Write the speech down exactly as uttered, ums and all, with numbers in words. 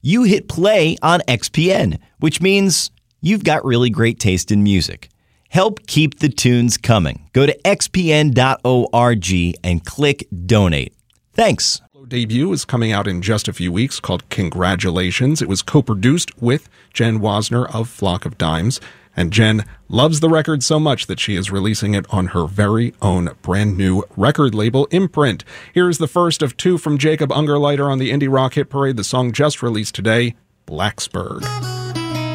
you hit play on X P N, which means you've got really great taste in music. Help keep the tunes coming. Go to x p n dot org and click donate. Thanks. Debut is coming out in just a few weeks called Congratulations. It was co-produced with Jen Wasner of Flock of Dimes. And Jen loves the record so much that she is releasing it on her very own brand new record label, Imprint. Here's the first of two from Jacob Ungerleider on the Indie Rock Hit Parade, the song just released today, Blacksburg.